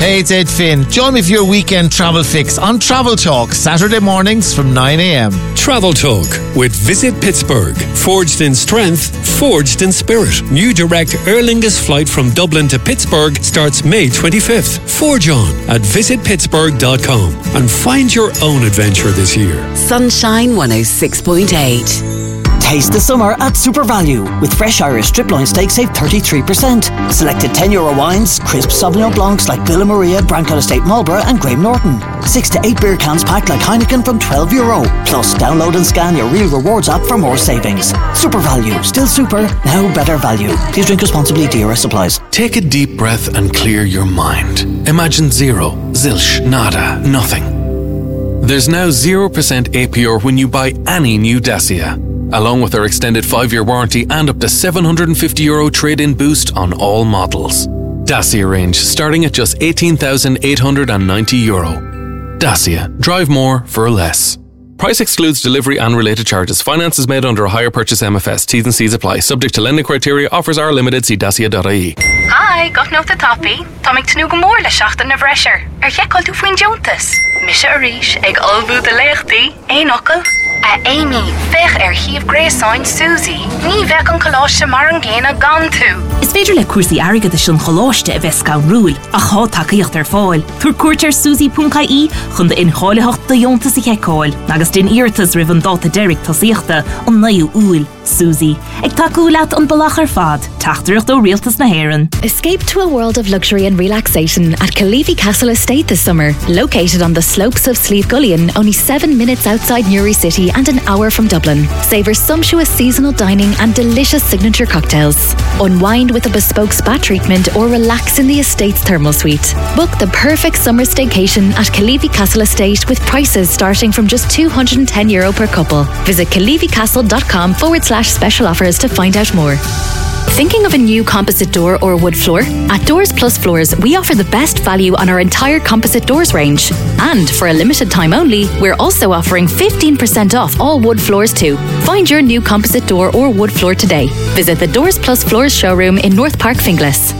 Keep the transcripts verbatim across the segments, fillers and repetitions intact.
Hey, it's Ed Finn. Join me for your weekend travel fix on Travel Talk, Saturday mornings from nine a.m. Travel Talk with Visit Pittsburgh. Forged in strength, forged in spirit. New direct Aer Lingus flight from Dublin to Pittsburgh starts May twenty-fifth. Forge on at visit pittsburgh dot com and find your own adventure this year. Sunshine one oh six point eight. Taste the summer at Super Value. With fresh Irish strip loin steak, save thirty-three percent. Selected ten euro wines, crisp Sauvignon Blancs like Villa Maria, Brancaire Estate Marlborough and Graham Norton. six to eight beer cans packed like Heineken from twelve euro. Plus, download and scan your Real Rewards app for more savings. Super Value. Still super, now better value. Please drink responsibly. D R S applies. Take a deep breath and clear your mind. Imagine zero, zilch, nada, nothing. There's now zero percent A P R when you buy any new Dacia, along with our extended five-year warranty and up to seven hundred fifty euro trade-in boost on all models. Dacia range starting at just eighteen thousand eight hundred ninety euro. Dacia. Drive more for less. Price excludes delivery and related charges. Finance is made under a hire purchase M F S. T's and C's apply. Subject to lending criteria. Offers are limited. See dacia dot I E. Hi, got no the toppy. Tommy Tanu Gomor le shachten na fresher. Er jekol tu fuin jontes. Misha Arish, eg albu de leegti. Een okkel. A Amy, vech er hief Graysign Susie. Ni vek an kolosje marangena gan tu. Is féidir le cuasaí airgad is sin choláiste a bheits gan rúil a chá takeíocht ar fáil. Tuair cuairtear Susie Puncaí chun de inchaileacht de Jontas i Cheicáil, agus din iartas rih an dáta Derek tasíochta an naú úil. Susie, ag takeú leat an balach ar fad, tachtúireacht ó rialtas na hÉireann. Escape to a world of luxury and relaxation at Kalifi Castle Estate this summer. Located on the slopes of Slieve Gullion, only seven minutes outside Newry City and an hour from Dublin. Savour sumptuous seasonal dining and delicious signature cocktails. Unwind with a bespoke spa treatment or relax in the estate's thermal suite. Book the perfect summer staycation at Kalifi Castle Estate with prices starting from just two hundred ten euro per couple. Visit kalificastle.com forward slash special offers to find out more. Thinking of a new composite door or wood floor? At Doors Plus Floors, we offer the best value on our entire composite doors range. And for a limited time only, we're also offering fifteen percent off all wood floors too. Find your new composite door or wood floor today. Visit the Doors Plus Floors showroom in North Park, Finglas.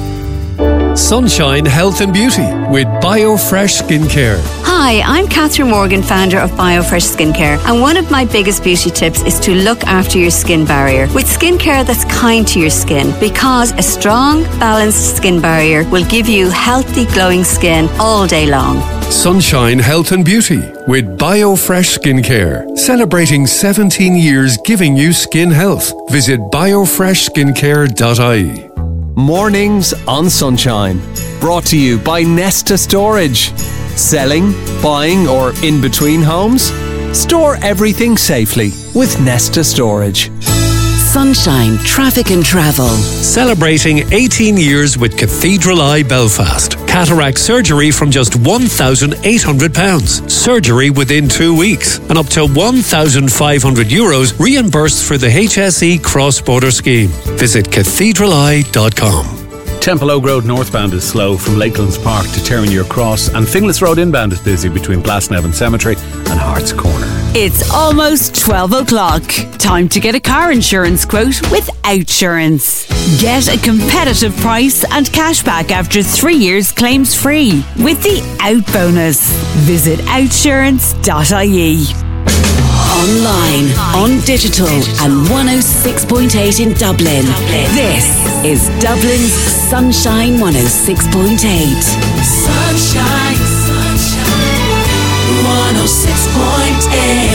Sunshine Health and Beauty with BioFresh Skincare. Hi, I'm Catherine Morgan, founder of BioFresh Skincare, and one of my biggest beauty tips is to look after your skin barrier with skincare that's kind to your skin, because a strong, balanced skin barrier will give you healthy, glowing skin all day long. Sunshine Health and Beauty with BioFresh Skincare, celebrating seventeen years giving you skin health. Visit biofresh skincare dot I E. Mornings on Sunshine, brought to you by Nesta Storage. Selling, buying or in between homes? Store everything safely with Nesta Storage. Sunshine Traffic and Travel. Celebrating eighteen years with Cathedral Eye Belfast. Cataract surgery from just one thousand eight hundred pounds. Surgery within two weeks. And up to one thousand five hundred euros reimbursed for the H S E cross-border scheme. Visit cathedral eye dot com. Temple Oak Road northbound is slow from Lakelands Park to Terranure Cross, and Finglas Road inbound is busy between Blasnevin Cemetery and Hart's Corner. It's almost twelve o'clock. Time to get a car insurance quote with Outsurance. Get a competitive price and cashback after three years claims free with the Out Bonus. Visit outsurance dot I E. Online, on digital, and one oh six point eight in Dublin. This is Dublin's Sunshine one oh six point eight. Sunshine, sunshine, one oh six point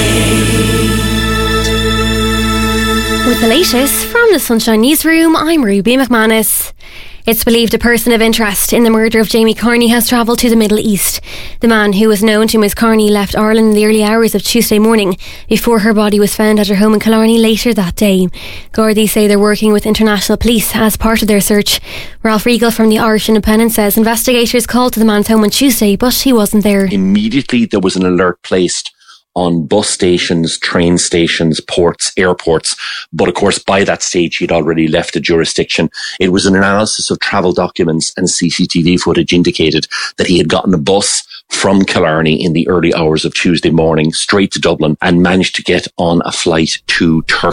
eight. With the latest from the Sunshine Newsroom, I'm Ruby McManus. It's believed a person of interest in the murder of Jamie Carney has travelled to the Middle East. The man, who was known to Miss Carney, left Ireland in the early hours of Tuesday morning before her body was found at her home in Killarney later that day. Gardaí say they're working with international police as part of their search. Ralph Regal from the Irish Independent says investigators called to the man's home on Tuesday, but he wasn't there. Immediately there was an alert placed on bus stations, train stations, ports, airports. But of course, by that stage, he'd already left the jurisdiction. It was an analysis of travel documents and C C T V footage indicated that he had gotten a bus from Killarney in the early hours of Tuesday morning straight to Dublin and managed to get on a flight to Turkey.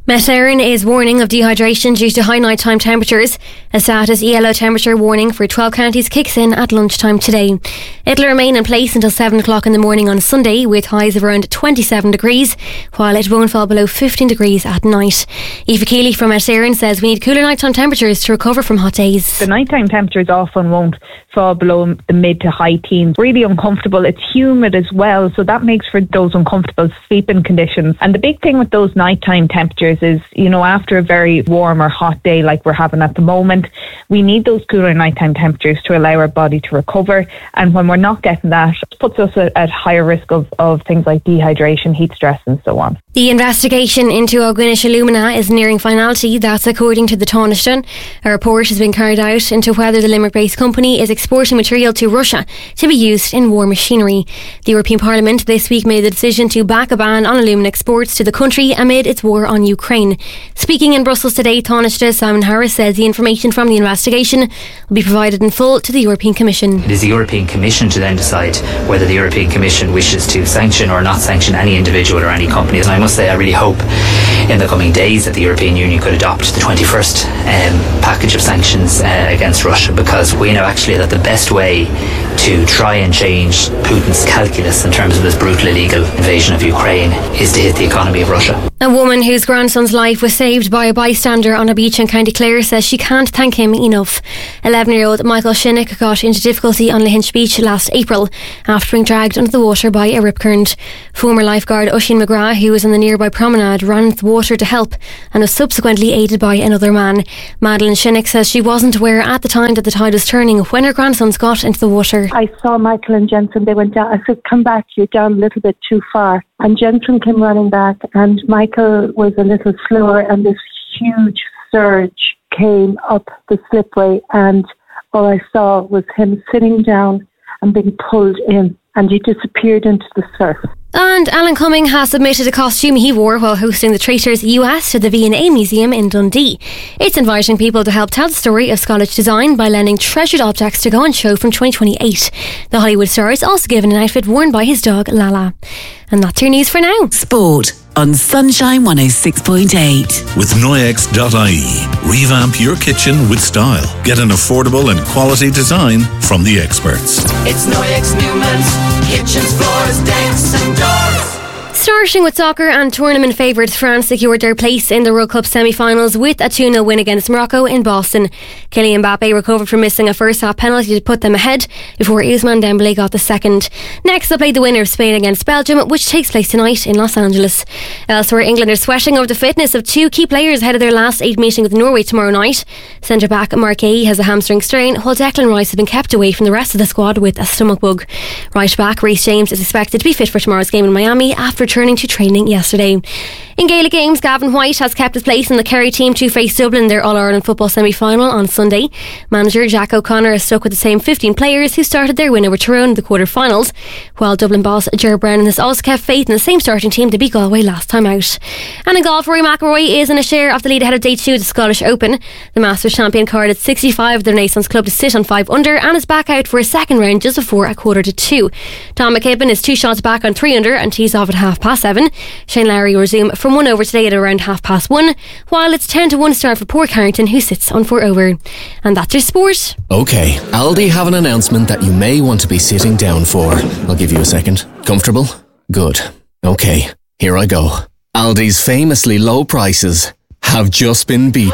Met Éireann is warning of dehydration due to high nighttime temperatures. A status yellow temperature warning for twelve counties kicks in at lunchtime today. It'll remain in place until seven o'clock in the morning on Sunday, with highs of around twenty-seven degrees, while it won't fall below fifteen degrees at night. Aoife Keeley from Met Éireann says we need cooler nighttime temperatures to recover from hot days. The nighttime temperatures often won't fall below the mid to high teens. Really uncomfortable. It's humid as well, so that makes for those uncomfortable sleeping conditions. And the big thing with those nighttime temperatures is, you know, after a very warm or hot day like we're having at the moment, we need those cooler nighttime temperatures to allow our body to recover. And when we're not getting that, it puts us at, at higher risk of, of things like dehydration, heat stress and so on. The investigation into Ogwinish Alumina is nearing finality. That's according to the Taoiseach. A report has been carried out into whether the Limerick-based company is exporting material to Russia to be used in war machinery. The European Parliament this week made the decision to back a ban on alumina exports to the country amid its war on Ukraine. Speaking in Brussels today, Taoiseach Simon Harris says the information from the investigation will be provided in full to the European Commission. It is the European Commission to then decide whether the European Commission wishes to sanction or not sanction any individual or any company. And I must say, I really hope in the coming days that the European Union could adopt the twenty-first um, package of sanctions uh, against Russia, because we know actually that the best way to try and change Putin's calculus in terms of this brutal illegal invasion of Ukraine is to hit the economy of Russia. A woman whose grandson's life was saved by a bystander on a beach in County Clare says she can't thank him enough. eleven-year-old Michael Shinnick got into difficulty on Lahinch Beach last April after being dragged under the water by a rip current. Former lifeguard Oisin McGrath, who was on the nearby promenade, ran into the water to help and was subsequently aided by another man. Madeleine Shinnick says she wasn't aware at the time that the tide was turning when her grandsons got into the water. I saw Michael and Jensen, they went down. I said, come back, you're down a little bit too far. And Jensen came running back and Michael was a little slower, and this huge surge came up the slipway, and all I saw was him sitting down and being pulled in, and he disappeared into the surf. And Alan Cumming has submitted a costume he wore while hosting the Traitors U S to the V and A Museum in Dundee. It's inviting people to help tell the story of Scottish design by lending treasured objects to go on show from twenty twenty-eight. The Hollywood star is also given an outfit worn by his dog Lala. And that's your news for now. Sport on Sunshine one oh six point eight. With Noyex dot I E, revamp your kitchen with style. Get an affordable and quality design from the experts. It's Noyex Newman's kitchens, floors, decks and doors. Starting with soccer, and tournament favourites France secured their place in the World Cup semi-finals with a two nil win against Morocco in Boston. Kylian Mbappe recovered from missing a first-half penalty to put them ahead before Ousmane Dembélé got the second. Next, they played the winner of Spain against Belgium, which takes place tonight in Los Angeles. Elsewhere, England are sweating over the fitness of two key players ahead of their last eight meeting with Norway tomorrow night. Centre-back Mark Guéhi has a hamstring strain, while Declan Rice has been kept away from the rest of the squad with a stomach bug. Right-back Reece James is expected to be fit for tomorrow's game in Miami after returning to training yesterday. In Gaelic games, Gavin White has kept his place in the Kerry team to face Dublin, their All-Ireland football semi-final on Sunday. Manager Jack O'Connor has stuck with the same fifteen players who started their win over Tyrone in the quarter-finals, while Dublin boss Ger Brennan has also kept faith in the same starting team to beat Galway last time out. And in golf, Rory McIlroy is in a share of the lead ahead of day two of the Scottish Open. The Masters champion card at sixty-five of the Renaissance Club to sit on five under and is back out for a second round just before a quarter to two. Tom McKibben is two shots back on three under and tees off at half past seven. Shane Lowry will resume from one over today at around half past one, while it's ten to one start for Port Carrington, who sits on four over. And that's your sport. Okay, Aldi have an announcement that you may want to be sitting down for. I'll give you a second. Comfortable? Good. Okay, here I go. Aldi's famously low prices have just been beaten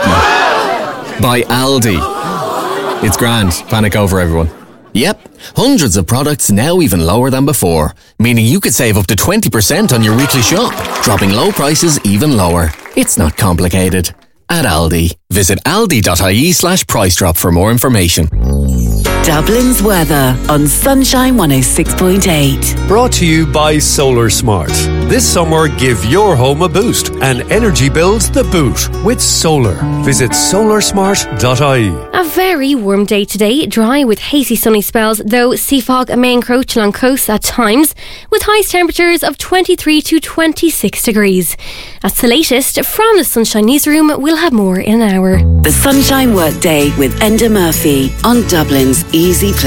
by Aldi. It's grand. Panic over, everyone. Yep, hundreds of products now even lower than before, meaning you could save up to twenty percent on your weekly shop, dropping low prices even lower. It's not complicated. At Aldi. Visit aldi.ie slash price drop for more information. Dublin's weather on Sunshine one oh six point eight. Brought to you by Solar Smart. This summer, give your home a boost and energy bills the boot with solar. Visit solar smart dot I E. A very warm day today, dry with hazy sunny spells, though sea fog may encroach along coasts at times, with highest temperatures of twenty-three to twenty-six degrees. That's the latest from the Sunshine Newsroom. We'll have more in an hour. The Sunshine Workday with Enda Murphy on Dublin's Easy Play.